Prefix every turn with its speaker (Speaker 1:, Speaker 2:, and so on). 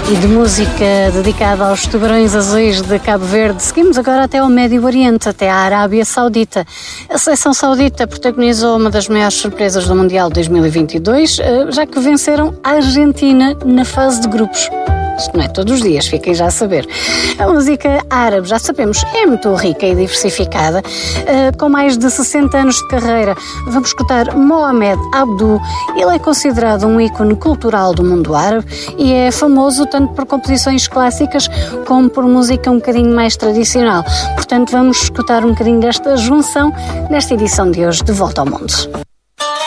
Speaker 1: E de música dedicada aos tubarões azuis de Cabo Verde, seguimos agora até ao Médio Oriente, até à Arábia Saudita. A seleção saudita protagonizou uma das maiores surpresas do Mundial 2022, já que venceram a Argentina na fase de grupos. Isto não é todos os dias, fiquem já a saber. A música árabe, já sabemos, é muito rica e diversificada, com mais de 60 anos de carreira. Vamos escutar Mohamed Abdou. Ele é considerado um ícone cultural do mundo árabe e é famoso tanto por composições clássicas como por música um bocadinho mais tradicional. Portanto, vamos escutar um bocadinho desta junção nesta edição de hoje de Volta ao Mundo.